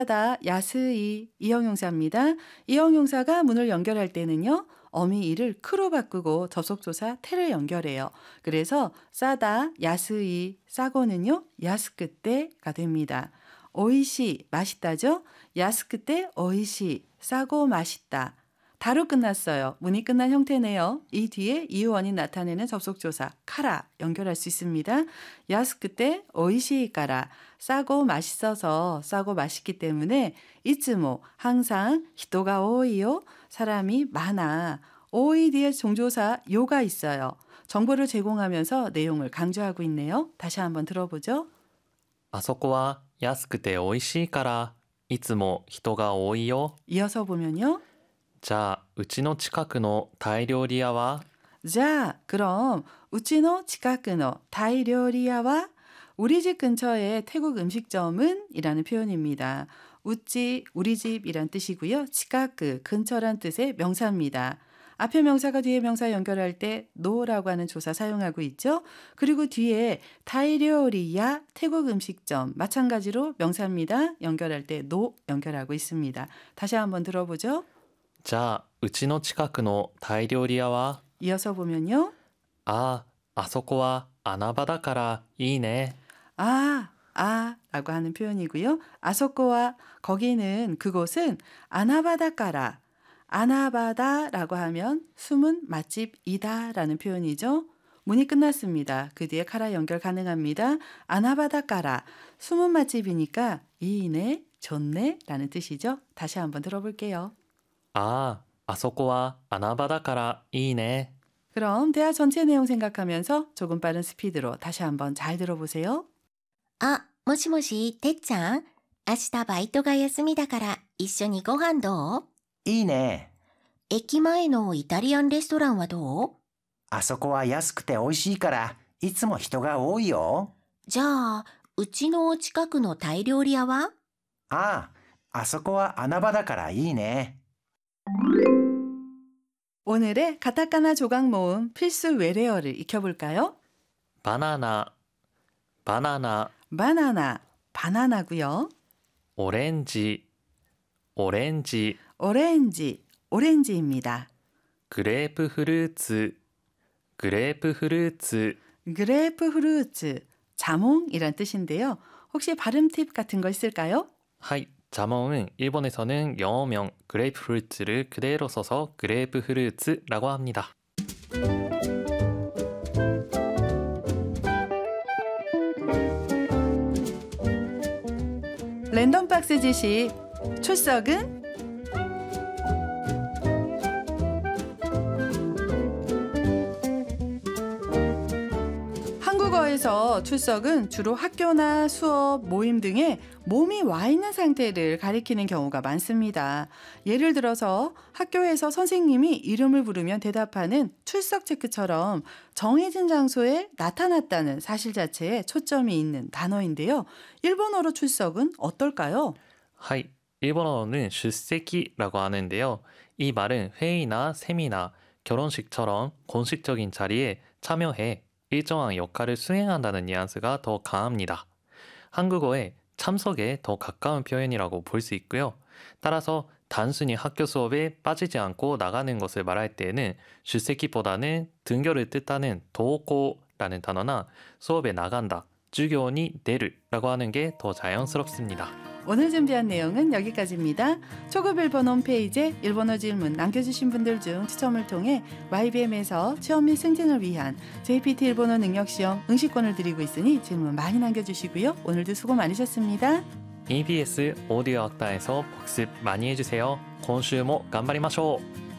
다 야스이 이 형용사입니다. 이 형용사가 문을 연결할 때는요. 어미 이를 크로 바꾸고 접속조사 테를 연결해요. 그래서 싸다 야스이 싸고는요. 야스크떼가 됩니다. 오이시 맛있다죠? 야스크떼 오이시 싸고 맛있다. 다로 끝났어요. 문이 끝난 형태네요. 이 뒤에 이유원이 나타내는 접속조사 카라 연결할 수 있습니다. 야스크떼 오이시까라 싸고 맛있어서 싸고 맛있기 때문에 이츠모 항상 히토가 오이요 사람이 많아. 오이 뒤에 종조사 요가 있어요. 정보를 제공하면서 내용을 강조하고 있네요. 다시 한번 들어보죠. あそこは安くて美味しいからいつも人が多いよ。 이어서 보면요. じゃあうちの近くのタイ料理屋は 자, 그럼 우치노 치카크노 타이 요리야와 우리 집 근처의 태국 음식점은 이라는 표현입니다. 우찌, 우리 집이란 뜻이고요. 치카크, 근처란 뜻의 명사입니다. 앞에 명사가 뒤에 명사 연결할 때 노라고 하는 조사 사용하고 있죠. 그리고 뒤에 타이료리야 태국 음식점 마찬가지로 명사입니다. 연결할 때 노 연결하고 있습니다. 다시 한번 들어보죠. じゃあうちの近くのタイ料理屋は 이어서 보면요. ああ、あそこは穴場だからいいね。 라고 하는 표현이고요. 아소코와 거기는 그곳은 아나바다까라 아나바다라고 하면 숨은 맛집이다 라는 표현이죠. 문이 끝났습니다. 그 뒤에 카라 연결 가능합니다. 아나바다까라 숨은 맛집이니까 이네 좋네 라는 뜻이죠. 다시 한번 들어볼게요. ああ、あそこは穴場だからいいね。 그럼 대화 전체 내용 생각하면서 조금 빠른 스피드로 다시 한번 잘 들어보세요. あ、もしもし、てっちゃん明日バイトが休みだから一緒にご飯どう？ いいね。 駅前のイタリアンレストランはどう？ あそこは安くて美味しいからいつも人が多いよ。 じゃあ、うちの近くのタイ料理屋は？ ああ、あそこは穴場だからいいね。 오늘의 가타카나 조각 모음 필수 외래어를 익혀볼까요? バナナ、バナナ、 바나나, 바나나고요. オレンジ、オレンジ、 오렌지, 오렌지입니다. グレープフルーツ、グレープフルーツ、 그레이프프루트, 자몽이란 뜻인데요. 혹시 발음 팁 같은 거 있을까요? はい、자몽은 일본에서는 영어명 그레이프프루트를 그대로 써서 그레이프프루트라고 합니다. 랜덤 박스 지식, 출석은? 한국어에서 출석은 주로 학교나 수업, 모임 등에 몸이 와 있는 상태를 가리키는 경우가 많습니다. 예를 들어서 학교에서 선생님이 이름을 부르면 대답하는 출석 체크처럼 정해진 장소에 나타났다는 사실 자체에 초점이 있는 단어인데요. 일본어로 출석은 어떨까요? はい、일본어로는 出席라고 하는데요. 이 말은 회의나 세미나, 결혼식처럼 공식적인 자리에 참여해 일정한 역할을 수행한다는 뉘앙스가 더 강합니다. 한국어의 참석에 더 가까운 표현이라고 볼 수 있고요. 따라서 단순히 학교 수업에 빠지지 않고 나가는 것을 말할 때에는 出席보다는 등교를 뜻하는 도코라는 단어나 수업에 나간다, 授業に出る라고 하는 게 더 자연스럽습니다. 오늘 준비한 내용은 여기까지입니다. 초급 일본 홈페이지에 일본어 질문 남겨주신 분들 중 추첨을 통해 YBM에서 취업 및 승진을 위한 JPT 일본어 능력시험 응시권을 드리고 있으니 질문 많이 남겨주시고요. 오늘도 수고 많으셨습니다. EBS 오디오 학다에서 복습 많이 해주세요. 今週も頑張りましょう.